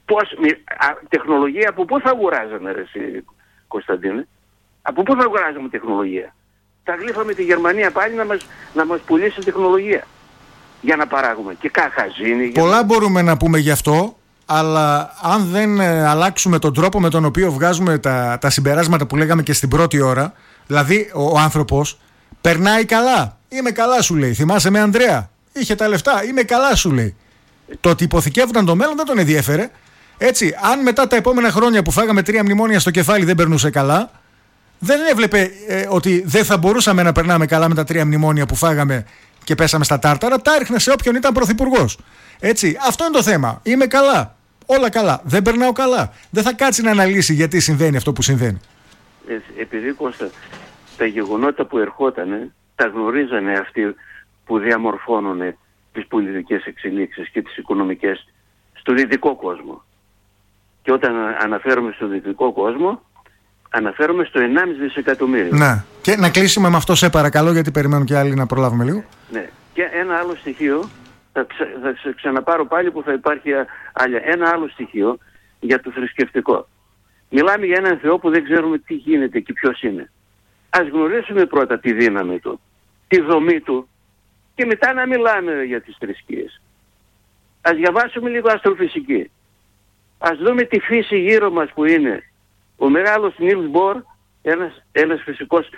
Τεχνολογία από πού θα αγοράζαμε, ρε εσύ, Κωνσταντίνε? Από πού θα αγοράζαμε τεχνολογία? Τα γλύφαμε τη Γερμανία πάλι να μας πουλήσει τεχνολογία για να παράγουμε. Και καχαζίνη. Πολλά μπορούμε να πούμε γι' αυτό, αλλά αν δεν αλλάξουμε τον τρόπο με τον οποίο βγάζουμε τα συμπεράσματα που λέγαμε και στην πρώτη ώρα, δηλαδή ο άνθρωπος περνάει καλά. Είμαι καλά, σου λέει. Θυμάσαι με Ανδρέα? Είχε τα λεφτά. Είμαι καλά, σου λέει. Το ότι υποθηκεύονταν το μέλλον δεν τον ενδιέφερε. Έτσι, αν μετά τα επόμενα χρόνια που φάγαμε 3 μνημόνια στο κεφάλι δεν περνούσε καλά, δεν έβλεπε ότι δεν θα μπορούσαμε να περνάμε καλά με τα 3 μνημόνια που φάγαμε και πέσαμε στα τάρταρα, τα έριχνε σε όποιον ήταν πρωθυπουργός. Έτσι, αυτό είναι το θέμα. Είμαι καλά. Όλα καλά. Δεν περνάω καλά. Δεν θα κάτσει να αναλύσει γιατί συμβαίνει αυτό που συμβαίνει. Επειδή, Κώστα, τα γεγονότα που ερχότανε, τα γνωρίζανε αυτοί που διαμορφώνουν τις πολιτικές εξελίξεις και τις οικονομικές στο δυτικό κόσμο. Και όταν αναφέρομαι στο δυτικό κόσμο, αναφέρομαι στο 1,5 δισεκατομμύριο. Ναι. Και να κλείσουμε με αυτό, σε παρακαλώ, γιατί περιμένουν και άλλοι να προλάβουμε λίγο. Ναι. Και ένα άλλο στοιχείο, θα ξαναπάρω πάλι που θα υπάρχει ένα άλλο στοιχείο για το θρησκευτικό. Μιλάμε για έναν Θεό που δεν ξέρουμε τι γίνεται και ποιος είναι. Ας γνωρίσουμε πρώτα τη δύναμη του, τη δομή του και μετά να μιλάμε για τις θρησκείες. Ας διαβάσουμε λίγο αστροφυσική. Ας δούμε τη φύση γύρω μας που είναι. Ο μεγάλος Νίλς Μπορ, ένας φυσικός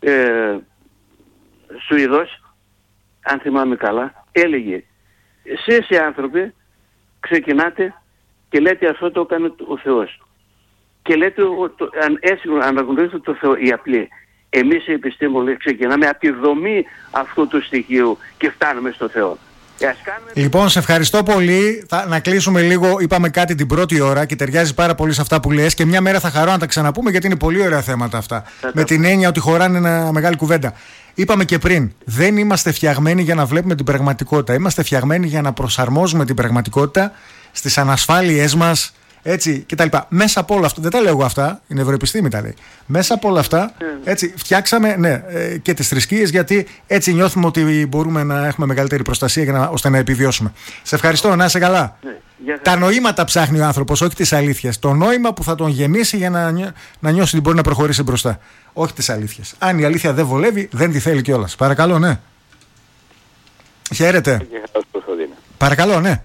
Σουηδός, αν θυμάμαι καλά, έλεγε: εσείς οι άνθρωποι ξεκινάτε και λέτε αυτό το έκανε ο Θεός. Και λέτε, έτσι αναγνωρίζετε το Θεό, οι απλοί. Εμείς οι επιστήμονες ξεκινάμε από τη δομή αυτού του στοιχείου και φτάνουμε στο Θεό. Λοιπόν, σε ευχαριστώ πολύ. Να κλείσουμε λίγο. Είπαμε κάτι την πρώτη ώρα και ταιριάζει πάρα πολύ σε αυτά που λες. Και μια μέρα θα χαρώ να τα ξαναπούμε, γιατί είναι πολύ ωραία θέματα αυτά. Με την έννοια ότι χωράνε ένα μεγάλη κουβέντα. Είπαμε και πριν, δεν είμαστε φτιαγμένοι για να βλέπουμε την πραγματικότητα. Είμαστε φτιαγμένοι για να προσαρμόζουμε την πραγματικότητα στις ανασφάλειές μας. Έτσι κτλ. Μέσα από όλα αυτά, δεν τα λέω εγώ αυτά, η νευροεπιστήμη τα λέει. Μέσα από όλα αυτά, έτσι, φτιάξαμε και τις θρησκείες, γιατί έτσι νιώθουμε ότι μπορούμε να έχουμε μεγαλύτερη προστασία ώστε να επιβιώσουμε. Σε ευχαριστώ, να είσαι καλά. Τα νοήματα ψάχνει ο άνθρωπος, όχι τις αλήθειες. Το νόημα που θα τον γεμίσει για να νιώσει ότι μπορεί να προχωρήσει μπροστά. Όχι τις αλήθειες. Αν η αλήθεια δεν βολεύει, δεν τη θέλει κιόλας. Παρακαλώ, ναι. Χαίρετε. Παρακαλώ, ναι.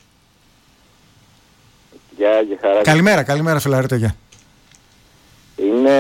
Καλημέρα φιλαρέτε, γεια. Είναι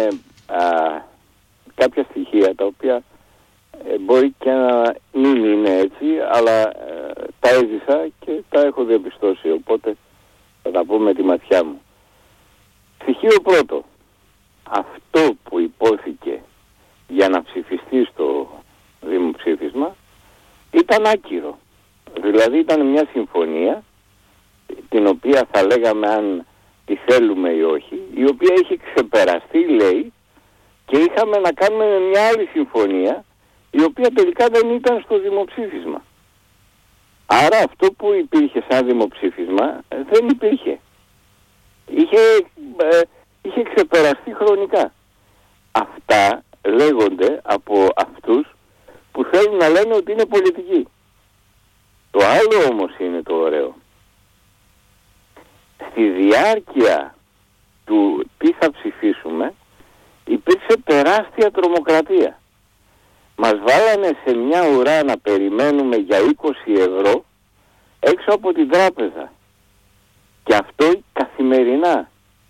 κάποια στοιχεία τα οποία μπορεί και να μην είναι έτσι, αλλά τα έζησα και τα έχω διαπιστώσει, οπότε θα τα πω με τη ματιά μου. Στοιχείο πρώτο, αυτό που υπόθηκε για να ψηφιστεί στο δημοψήφισμα ήταν άκυρο. Δηλαδή ήταν μια συμφωνία την οποία θα λέγαμε αν τη θέλουμε ή όχι, η οποία είχε ξεπεραστεί, λέει, και είχαμε να κάνουμε μια άλλη συμφωνία η οποία τελικά δεν ήταν στο δημοψήφισμα. Άρα αυτό που υπήρχε σαν δημοψήφισμα δεν υπήρχε. Είχε ξεπεραστεί χρονικά. Αυτά λέγονται από αυτούς που θέλουν να λένε ότι είναι πολιτικοί. Το άλλο όμως είναι το ωραίο. Στη διάρκεια του τι θα ψηφίσουμε υπήρξε τεράστια τρομοκρατία. Μας βάλανε σε μια ουρά να περιμένουμε για 20 ευρώ έξω από την τράπεζα. Και αυτό καθημερινά.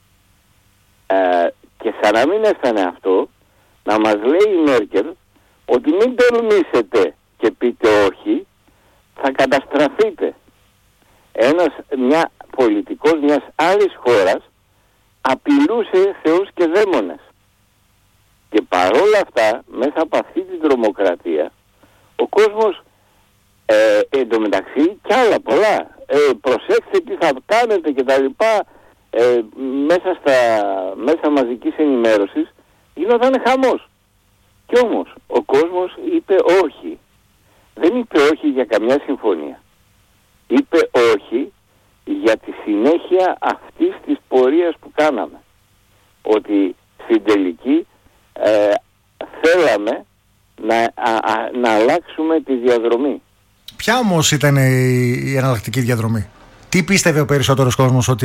Και σαν να μην έφτανε αυτό, να μας λέει η Μέρκελ ότι μην τολμήσετε και πείτε όχι, θα καταστραφείτε. Μια πολιτικός μιας άλλης χώρας απειλούσε θεούς και δαίμονες. Και παρόλα αυτά, μέσα από αυτή την τρομοκρατία, ο κόσμος εντωμεταξύ κι άλλα πολλά. Προσέξτε τι θα κάνετε και τα λοιπά. Μέσα στα μέσα μαζικής ενημέρωσης γινόταν χαμός. Κι όμως ο κόσμος είπε όχι. Δεν είπε όχι για καμιά συμφωνία. Είπε όχι για τη συνέχεια αυτής της πορείας που κάναμε. Ότι στην τελική θέλαμε να αλλάξουμε τη διαδρομή. Ποια όμως ήταν η εναλλακτική διαδρομή? Τι πίστευε ο περισσότερος κόσμος ότι